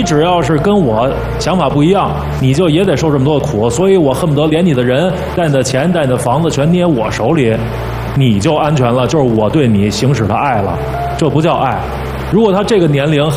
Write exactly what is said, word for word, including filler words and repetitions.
只要是跟我想法不一样，你就也得受这么多的苦。所以我恨不得连你的人、带你的钱、带你的房子全捏我手里，你就安全了。就是我对你行使的爱了，这不叫爱。如果他这个年龄还